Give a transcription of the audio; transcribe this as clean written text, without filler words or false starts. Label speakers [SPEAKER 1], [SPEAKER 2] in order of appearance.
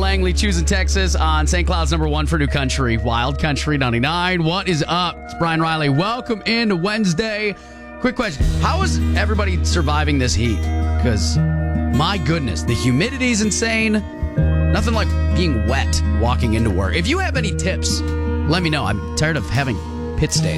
[SPEAKER 1] Langley choosing Texas on St. Cloud's number one for New Country, Wild Country 99. What is up? It's Brian Riley. Welcome into Wednesday. Quick question. How is everybody surviving this heat? Because, my goodness, the humidity's insane. Nothing like being wet walking into work. If you have any tips, let me know. I'm tired of having pit stains.